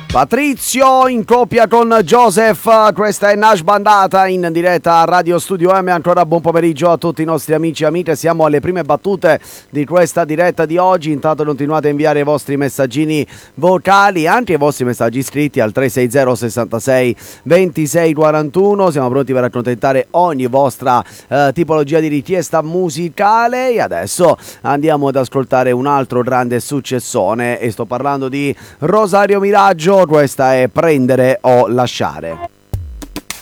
Patrizio in coppia con Joseph, questa è Nash Bandata in diretta a Radio Studio M. Ancora buon pomeriggio a tutti i nostri amici e amiche, siamo alle prime battute di questa diretta di oggi. Intanto continuate a inviare i vostri messaggini vocali, anche i vostri messaggi scritti al 360 66 26 41. Siamo pronti per accontentare ogni vostra tipologia di richiesta musicale e adesso andiamo ad ascoltare un altro grande successone e sto parlando di Rosario Miraggio. Questa è Prendere o Lasciare.